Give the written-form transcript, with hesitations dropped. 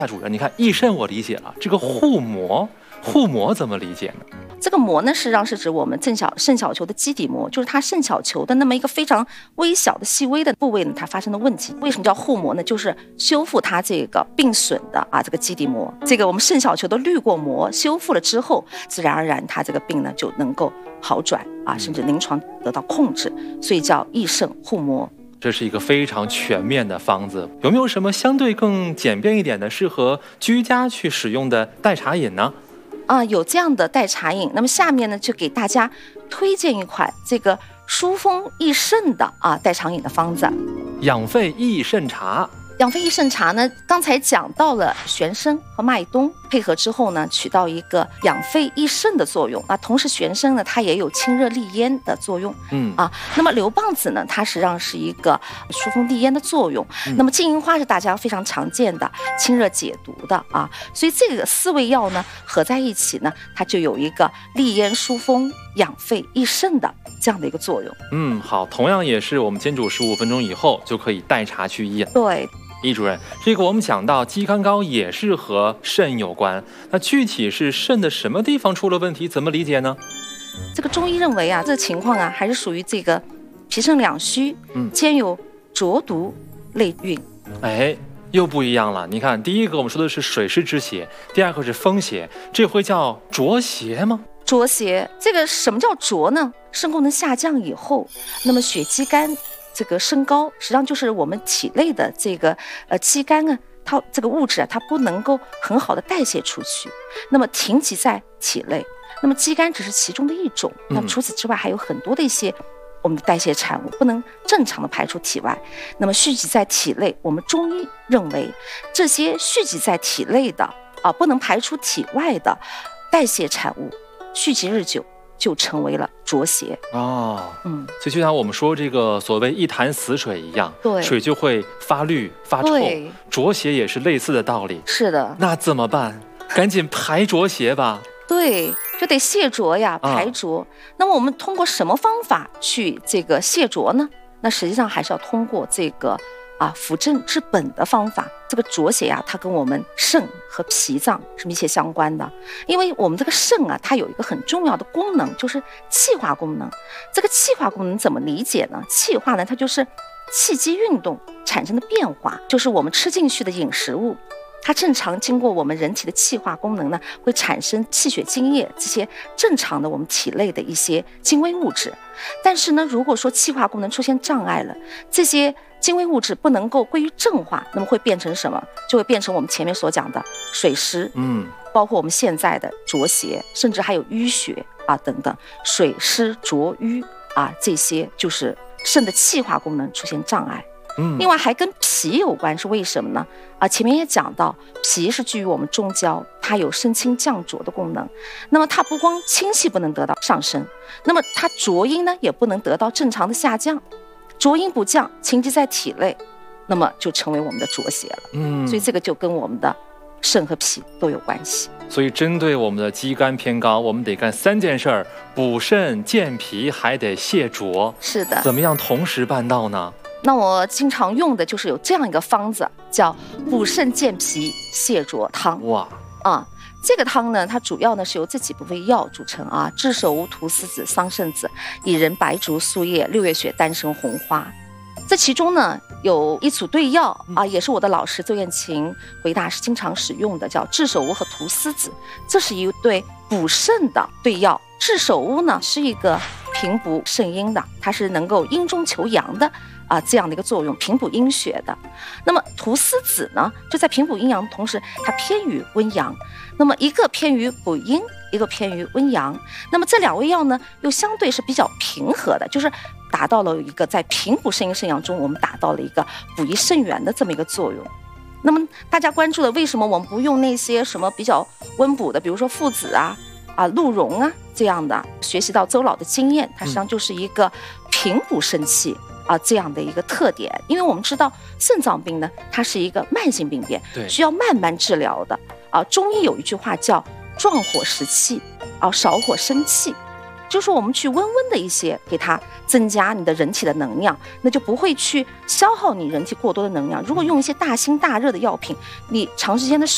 夏主任，你看益肾我理解了，这个护膜怎么理解呢？ 这个膜呢，实际上是指我们肾小球的基底膜，就是它肾小球的那么一个非常微小的细微的部位呢，它发生的问题。为什么叫护膜呢？就是修复它这个病损的这个基底膜，这个我们肾小球的滤过膜修复了之后，自然而然它这个病呢就能够好转甚至临床得到控制，所以叫益肾护膜。 这是一个非常全面的方子，有没有什么相对更简便一点的，适合居家去使用的代茶饮呢？ 有这样的代茶饮。那么下面呢，就给大家推荐一款这个疏风益肾的代茶饮的方子。 养肺益肾茶。 养肺益肾茶呢，刚才讲到了玄参和麦冬配合之后呢，起到一个养肺益肾的作用。同时玄参呢，它也有清热利咽的作用。那么刘棒子呢，它实际上是一个疏风利咽的作用。那么金银花是大家非常常见的清热解毒的所以这个4味药呢合在一起呢，它就有一个利咽疏风、养肺益肾的这样的一个作用。 好，同样也是我们煎煮15分钟以后就可以代茶去饮。 对。 易主任，这个我们讲到鸡肝膏也是和肾有关，那具体是肾的什么地方出了问题，怎么理解呢？ 这个中医认为这个情况还是属于这个脾肾两虚，兼有浊毒类蕴。 又不一样了。你看，第一个我们说的是水湿之邪，第二个是风邪，这会叫浊邪吗？ 浊邪，这个什么叫浊呢？肾功能下降以后，那么血肌酐这个升高，实际上就是我们体内的这个肌酐它这个物质它不能够很好的代谢出去，那么停集在体内。那么肌酐只是其中的一种，那除此之外还有很多的一些我们的代谢产物不能正常的排出体外，那么蓄积在体内，我们中医认为这些蓄积在体内的不能排出体外的代谢产物，蓄积日久就成为了浊邪。 所以就像我们说这个所谓一潭死水一样， 对， 水就会发绿发臭，浊邪也是类似的道理。 是的。 那怎么办？赶紧排浊邪吧。 对，就得泻浊排浊。那么我们通过什么方法去这个泻浊呢？那实际上还是要通过这个扶正治本的方法。这个浊邪它跟我们肾和脾脏是密切相关的，因为我们这个肾它有一个很重要的功能，就是气化功能。这个气化功能怎么理解呢？气化呢，它就是气机运动产生的变化，就是我们吃进去的饮食物，它正常经过我们人体的气化功能呢，会产生气血津液这些正常的我们体内的一些精微物质。但是呢，如果说气化功能出现障碍了，这些精微物质不能够归于正化，那么会变成什么？就会变成我们前面所讲的水湿，包括我们现在的浊邪，甚至还有淤血等等，水湿浊瘀这些就是肾的气化功能出现障碍。另外还跟脾有关，是为什么呢？前面也讲到，脾是居于我们中焦，它有升清降浊的功能。那么它不光清气不能得到上升，那么它浊阴呢也不能得到正常的下降。浊阴不降，情积在体内，那么就成为我们的浊邪了。所以这个就跟我们的肾和脾都有关系。 所以针对我们的肌酐偏高，我们得干3件事儿：补肾健脾，还得泻浊。 是的。 怎么样同时办到呢？ 那我经常用的就是有这样一个方子，叫补肾健脾泻浊汤。这个汤呢，它主要呢是由这几部味药组成炙首乌、菟丝子、桑葚子、薏仁、白术、树叶、六月雪、丹参、红花。这其中呢有一组对药也是我的老师邹艳琴回大师经常使用的，叫炙首乌和菟丝子。这是一对补肾的对药。炙首乌呢是一个平补肾阴的，它是能够阴中求阳的这样的一个作用，平补阴血的。那么菟丝子呢，就在平补阴阳的同时，它偏于温阳。那么一个偏于补阴，一个偏于温阳。那么这2味药呢，又相对是比较平和的，就是达到了一个在平补肾阴肾阳中，我们达到了一个补益肾元的这么一个作用。那么大家关注的，为什么我们不用那些什么比较温补的，比如说附子鹿茸这样的？学习到邹老的经验，它实际上就是一个平补肾气这样的一个特点。因为我们知道肾脏病呢，它是一个慢性病变，需要慢慢治疗的中医有一句话叫壮火食气少火生气，就是我们去温温的一些给它增加你的人体的能量，那就不会去消耗你人体过多的能量。如果用一些大辛大热的药品，你长时间的